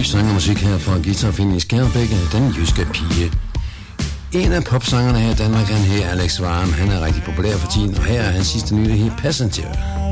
ny sangermusik her fra guitarfinde i Skærbække, den jyske pige. En af popsangerne her i Danmark, han her Alex Varm, han er rigtig populær for tiden, og her er hans sidste nye, det her Passenger.